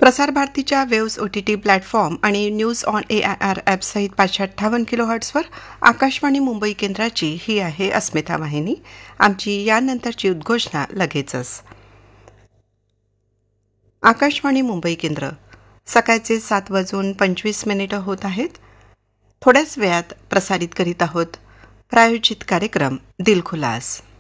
प्रसार भारतीच्या waves OTT platform आणि news on AIR ॲपसहित 558 किलोहर्ट्झवर Akashvani Mumbai केंद्राची ही आहे अस्मिता वाहिनी. आमची यानंतरची उद्घोषणा लगेचच. आकाशवाणी मुंबई केंद्र सकाळचे 7:25 होत आहेत. थोड्याच वेळात प्रसारित करीत आहोत प्रायोजित कार्यक्रम दिलखुलास.